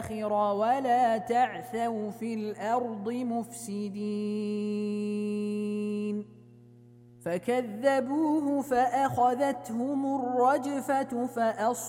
الآخرة ولا تعثوا في الأرض مفسدين فكذبوه فأخذتهم الرجفة فأصبحوا